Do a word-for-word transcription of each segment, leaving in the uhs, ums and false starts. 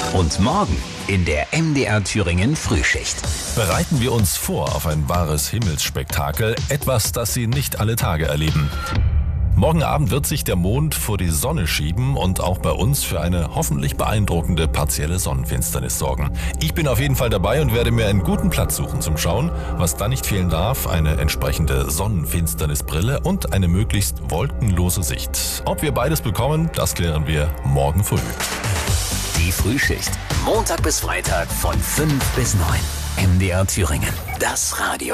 Und morgen in der M D R Thüringen Frühschicht. Bereiten wir uns vor auf ein wahres Himmelsspektakel, etwas, das Sie nicht alle Tage erleben. Morgen Abend wird sich der Mond vor die Sonne schieben und auch bei uns für eine hoffentlich beeindruckende partielle Sonnenfinsternis sorgen. Ich bin auf jeden Fall dabei und werde mir einen guten Platz suchen zum Schauen. Was da nicht fehlen darf, eine entsprechende Sonnenfinsternisbrille und eine möglichst wolkenlose Sicht. Ob wir beides bekommen, das klären wir morgen früh. Die Frühschicht. Montag bis Freitag von fünf bis neun. M D R Thüringen. Das Radio.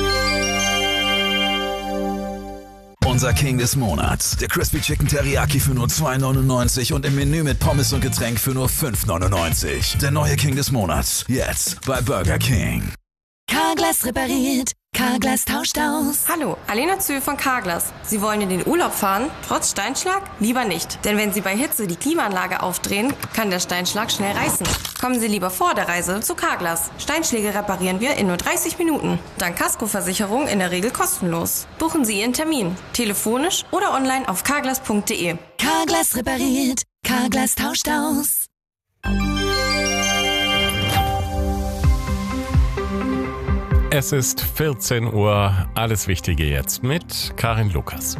Unser King des Monats. Der Crispy Chicken Teriyaki für nur zwei neunundneunzig und im Menü mit Pommes und Getränk für nur fünf neunundneunzig. Der neue King des Monats. Jetzt bei Burger King. Carglass repariert. Carglass tauscht aus. Hallo, Alena Zühl von Carglass. Sie wollen in den Urlaub fahren, trotz Steinschlag? Lieber nicht. Denn wenn Sie bei Hitze die Klimaanlage aufdrehen, kann der Steinschlag schnell reißen. Kommen Sie lieber vor der Reise zu Carglass. Steinschläge reparieren wir in nur dreißig Minuten. Dank Kaskoversicherung in der Regel kostenlos. Buchen Sie Ihren Termin. Telefonisch oder online auf carglass punkt de. Carglass repariert. Carglass tauscht aus. Es ist vierzehn Uhr, alles Wichtige jetzt mit Karin Lukas.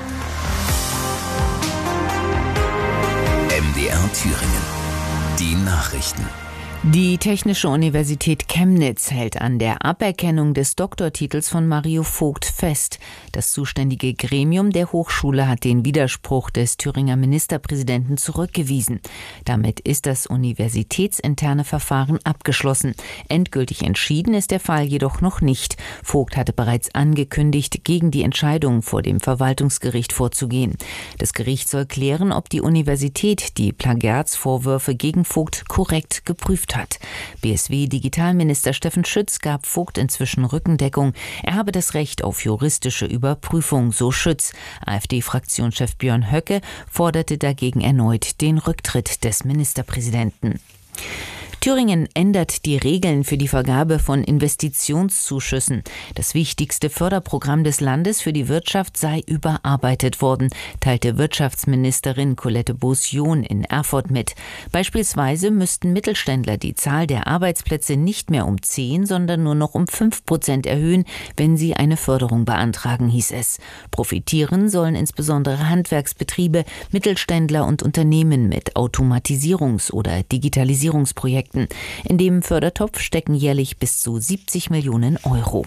M D R Thüringen. Die Nachrichten. Die Technische Universität Chemnitz hält an der Aberkennung des Doktortitels von Mario Vogt fest. Das zuständige Gremium der Hochschule hat den Widerspruch des Thüringer Ministerpräsidenten zurückgewiesen. Damit ist das universitätsinterne Verfahren abgeschlossen. Endgültig entschieden ist der Fall jedoch noch nicht. Vogt hatte bereits angekündigt, gegen die Entscheidung vor dem Verwaltungsgericht vorzugehen. Das Gericht soll klären, ob die Universität die Plagiatsvorwürfe gegen Vogt korrekt geprüft hat. B S W-Digitalminister Steffen Schütz gab Vogt inzwischen Rückendeckung. Er habe das Recht auf juristische Überprüfung, so Schütz. AfD-Fraktionschef Björn Höcke forderte dagegen erneut den Rücktritt des Ministerpräsidenten. Thüringen ändert die Regeln für die Vergabe von Investitionszuschüssen. Das wichtigste Förderprogramm des Landes für die Wirtschaft sei überarbeitet worden, teilte Wirtschaftsministerin Colette Beaussion in Erfurt mit. Beispielsweise müssten Mittelständler die Zahl der Arbeitsplätze nicht mehr um zehn, sondern nur noch um fünf Prozent erhöhen, wenn sie eine Förderung beantragen, hieß es. Profitieren sollen insbesondere Handwerksbetriebe, Mittelständler und Unternehmen mit Automatisierungs- oder Digitalisierungsprojekten. In dem Fördertopf stecken jährlich bis zu siebzig Millionen Euro.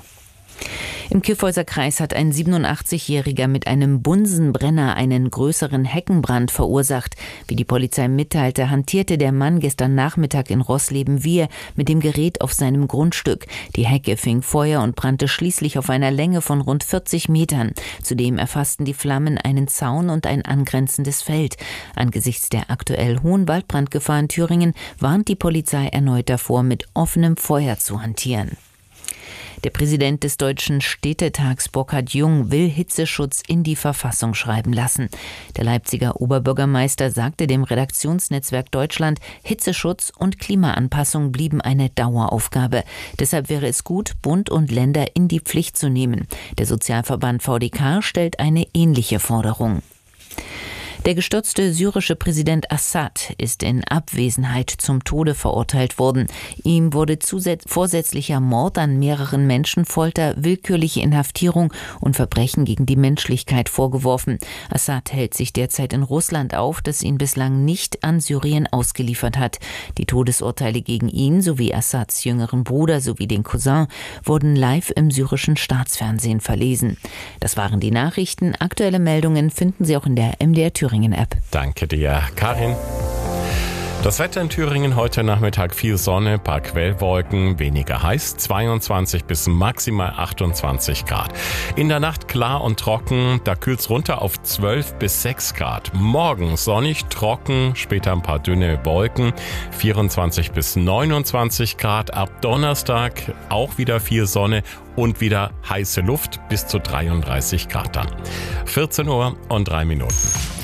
Im Kyffhäuser Kreis hat ein siebenundachtzigjähriger mit einem Bunsenbrenner einen größeren Heckenbrand verursacht. Wie die Polizei mitteilte, hantierte der Mann gestern Nachmittag in Roßleben-Wihr mit dem Gerät auf seinem Grundstück. Die Hecke fing Feuer und brannte schließlich auf einer Länge von rund vierzig Metern. Zudem erfassten die Flammen einen Zaun und ein angrenzendes Feld. Angesichts der aktuell hohen Waldbrandgefahr in Thüringen warnt die Polizei erneut davor, mit offenem Feuer zu hantieren. Der Präsident des Deutschen Städtetags Burkhard Jung will Hitzeschutz in die Verfassung schreiben lassen. Der Leipziger Oberbürgermeister sagte dem Redaktionsnetzwerk Deutschland, Hitzeschutz und Klimaanpassung blieben eine Daueraufgabe. Deshalb wäre es gut, Bund und Länder in die Pflicht zu nehmen. Der Sozialverband V D K stellt eine ähnliche Forderung. Der gestürzte syrische Präsident Assad ist in Abwesenheit zum Tode verurteilt worden. Ihm wurde zusätz- vorsätzlicher Mord an mehreren Menschen, Folter, willkürliche Inhaftierung und Verbrechen gegen die Menschlichkeit vorgeworfen. Assad hält sich derzeit in Russland auf, das ihn bislang nicht an Syrien ausgeliefert hat. Die Todesurteile gegen ihn sowie Assads jüngeren Bruder sowie den Cousin wurden live im syrischen Staatsfernsehen verlesen. Das waren die Nachrichten. Aktuelle Meldungen finden Sie auch in der M D R Thüringen App. Danke dir, Karin. Das Wetter in Thüringen heute Nachmittag viel Sonne, paar Quellwolken, weniger heiß, zweiundzwanzig bis maximal achtundzwanzig Grad. In der Nacht klar und trocken, da kühlt's runter auf zwölf bis sechs Grad. Morgen sonnig, trocken, später ein paar dünne Wolken, vierundzwanzig bis neunundzwanzig Grad. Ab Donnerstag auch wieder viel Sonne und wieder heiße Luft bis zu dreiunddreißig Grad dann. vierzehn Uhr und drei Minuten.